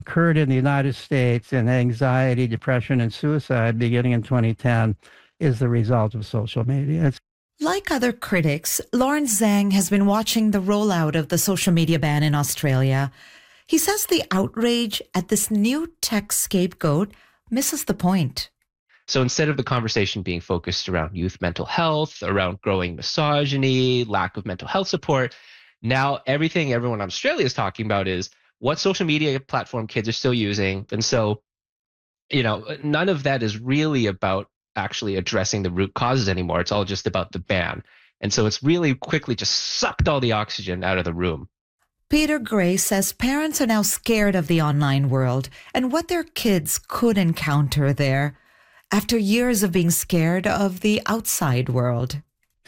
occurred in the United States in anxiety, depression, and suicide beginning in 2010 is the result of social media. Like other critics, Lawrence Zhang has been watching the rollout of the social media ban in Australia. He says the outrage at this new tech scapegoat misses the point. So instead of the conversation being focused around youth mental health, around growing misogyny, lack of mental health support, now everything everyone in Australia is talking about is what social media platform kids are still using. And so, none of that is really about actually addressing the root causes anymore. It's all just about the ban. And so it's really quickly just sucked all the oxygen out of the room. Peter Gray says parents are now scared of the online world and what their kids could encounter there after years of being scared of the outside world.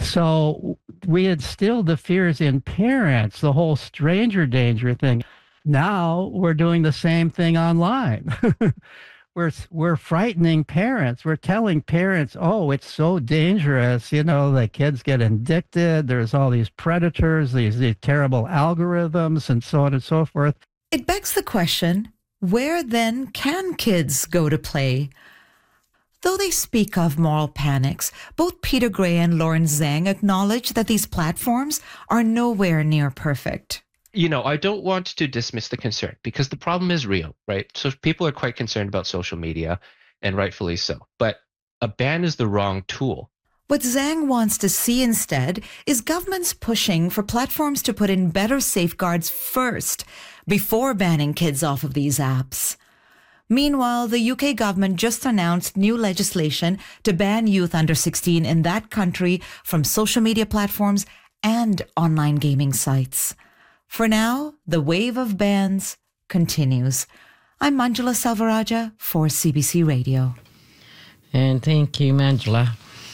So we instilled the fears in parents, the whole stranger danger thing. Now we're doing the same thing online. We're frightening parents. We're telling parents, oh, it's so dangerous. The kids get addicted. There's all these predators, these terrible algorithms, and so on and so forth. It begs the question, where then can kids go to play? Though they speak of moral panics, both Peter Gray and Lawrence Zhang acknowledge that these platforms are nowhere near perfect. I don't want to dismiss the concern because the problem is real, right? So people are quite concerned about social media, and rightfully so. But a ban is the wrong tool. What Zhang wants to see instead is governments pushing for platforms to put in better safeguards first before banning kids off of these apps. Meanwhile, the UK government just announced new legislation to ban youth under 16 in that country from social media platforms and online gaming sites. For now, the wave of bans continues. I'm Manjula Salvaraja for CBC Radio. And thank you, Manjula.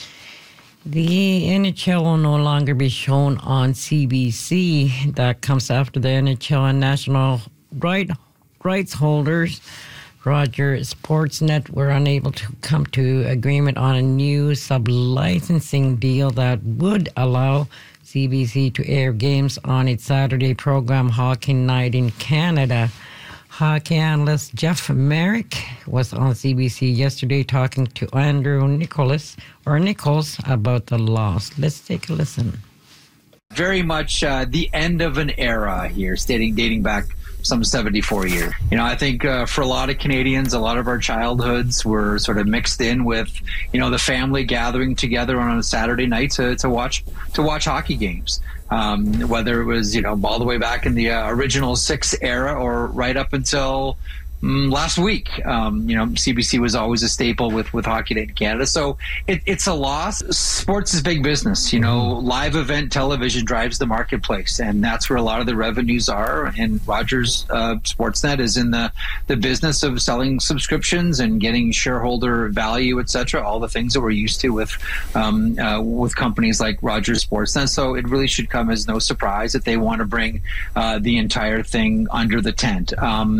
The NHL will no longer be shown on CBC. That comes after the NHL and national rights holders, Rogers Sportsnet, were unable to come to agreement on a new sub-licensing deal that would allow CBC to air games on its Saturday program, Hockey Night in Canada. Hockey analyst Jeff Merrick was on CBC yesterday talking to Andrew Nichols about the loss. Let's take a listen. Very much the end of an era here, dating back some 74 years. I think for a lot of Canadians, a lot of our childhoods were sort of mixed in with, the family gathering together on a Saturday night to watch hockey games. Whether it was, all the way back in the original Six era or right up until last week. CBC was always a staple with Hockey Night in Canada. So it's a loss. Sports is big business. Live event television drives the marketplace, and that's where a lot of the revenues are. And Rogers Sportsnet is in the business of selling subscriptions and getting shareholder value, et cetera, all the things that we're used to with companies like Rogers Sportsnet. So it really should come as no surprise that they want to bring the entire thing under the tent.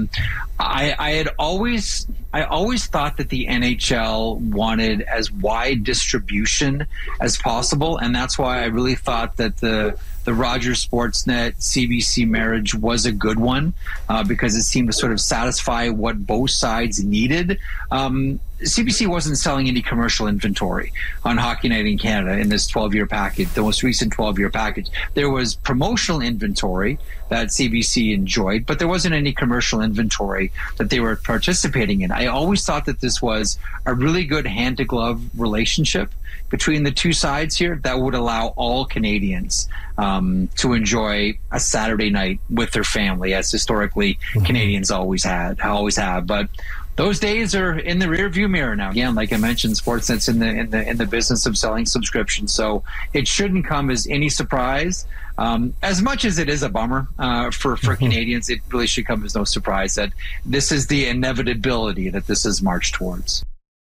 I always thought that the NHL wanted as wide distribution as possible, and that's why I really thought that the Rogers Sportsnet CBC marriage was a good one because it seemed to sort of satisfy what both sides needed. CBC wasn't selling any commercial inventory on Hockey Night in Canada in this 12-year package, the most recent 12-year package. There was promotional inventory that CBC enjoyed, but there wasn't any commercial inventory that they were participating in. I always thought that this was a really good hand-to-glove relationship between the two sides here that would allow all Canadians to enjoy a Saturday night with their family, as historically Canadians always have. But those days are in the rearview mirror now. Again, like I mentioned, Sportsnet's in the business of selling subscriptions, so it shouldn't come as any surprise. As much as it is a bummer for Canadians, it really should come as no surprise that this is the inevitability that this is marched towards.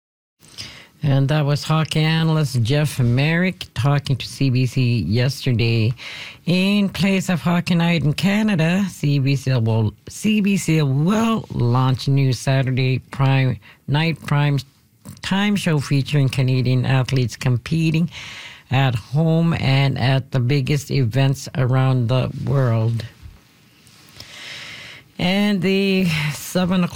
And that was hockey analyst Jeff Merrick talking to CBC yesterday. In place of Hockey Night in Canada, CBC will launch a new Saturday prime time show featuring Canadian athletes competing at home and at the biggest events around the world. And the 7 o'clock